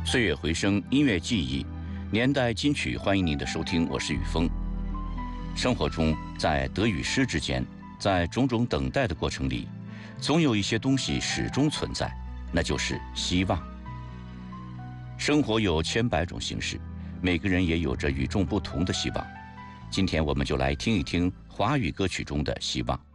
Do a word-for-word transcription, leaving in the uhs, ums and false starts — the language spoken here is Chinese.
岁月回声，音乐记忆，年代金曲，欢迎您的收听，我是雨峰。生活中，在得与失之间，在种种等待的过程里，总有一些东西始终存在，那就是希望。生活有千百种形式，每个人也有着与众不同的希望。今天我们就来听一听华语歌曲中的希望。